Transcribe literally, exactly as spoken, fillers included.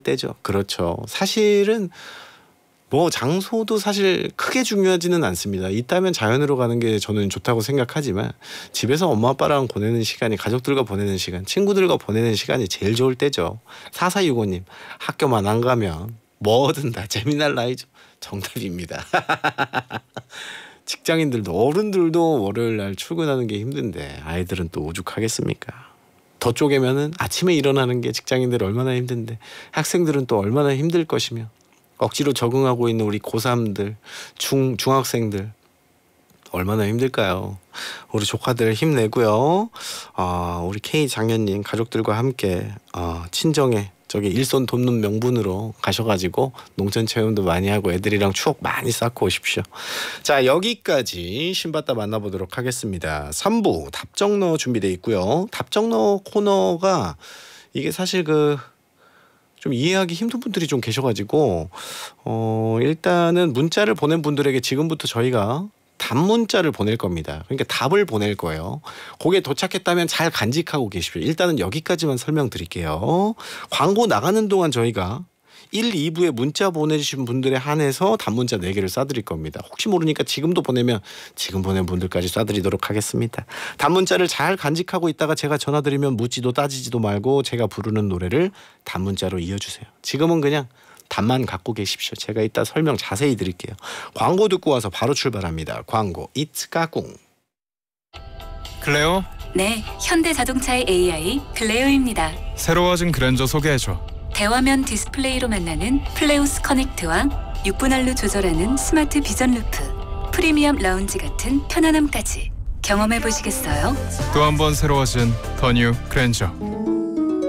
때죠. 그렇죠. 사실은 뭐 장소도 사실 크게 중요하지는 않습니다. 있다면 자연으로 가는 게 저는 좋다고 생각하지만 집에서 엄마 아빠랑 보내는 시간이, 가족들과 보내는 시간, 친구들과 보내는 시간이 제일 좋을 때죠. 사사육오 님, 학교만 안 가면 뭐든 다 재미날 나이죠. 정답입니다. 직장인들도 어른들도 월요일 날 출근하는 게 힘든데 아이들은 또 오죽하겠습니까? 더 쪼개면은 아침에 일어나는 게 직장인들 얼마나 힘든데 학생들은 또 얼마나 힘들 것이며 억지로 적응하고 있는 우리 고삼들, 중, 중학생들 얼마나 힘들까요? 우리 조카들 힘내고요. 어, 우리 K 장현님 가족들과 함께 어, 친정에 저기 일손 돕는 명분으로 가셔가지고 농촌 체험도 많이 하고 애들이랑 추억 많이 쌓고 오십시오. 자, 여기까지 신받다 만나보도록 하겠습니다. 삼 부 답정너 준비되어 있고요. 답정너 코너가 이게 사실 그 좀 이해하기 힘든 분들이 좀 계셔가지고 어 일단은 문자를 보낸 분들에게 지금부터 저희가 답문자를 보낼 겁니다. 그러니까 답을 보낼 거예요. 거기에 도착했다면 잘 간직하고 계십시오. 일단은 여기까지만 설명드릴게요. 광고 나가는 동안 저희가 일, 이 부에 문자 보내주신 분들에 한해서 답문자 네 개를 쏴드릴 겁니다. 혹시 모르니까 지금도 보내면 지금 보낸 분들까지 쏴드리도록 하겠습니다. 답문자를 잘 간직하고 있다가 제가 전화드리면 묻지도 따지지도 말고 제가 부르는 노래를 답문자로 이어주세요. 지금은 그냥 답만 갖고 계십시오. 제가 이따 설명 자세히 드릴게요. 광고 듣고 와서 바로 출발합니다. 광고 이츠 까꿍. 클레오? 네, 현대자동차의 에이아이 클레오입니다. 새로워진 그랜저 소개해줘. 대화면 디스플레이로 만나는 플레우스 커넥트와 육 분 안로 조절하는 스마트 비전 루프, 프리미엄 라운지 같은 편안함까지 경험해 보시겠어요? 또 한 번 새로워진 더 뉴 그랜저.